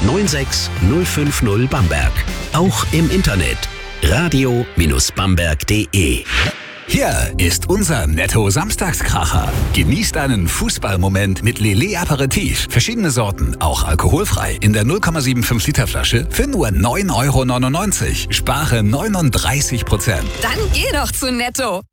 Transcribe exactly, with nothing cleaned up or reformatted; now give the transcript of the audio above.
neun sechs null fünf null Bamberg. Auch im Internet radio Bindestrich bamberg punkt de. Hier ist unser Netto-Samstagskracher. Genießt einen Fußballmoment mit Lillet Aperitif. Verschiedene Sorten, auch alkoholfrei. In der null Komma fünfundsiebzig Liter Flasche für nur neun Euro neunundneunzig. Spare neununddreißig Prozent. Dann geh doch zu Netto.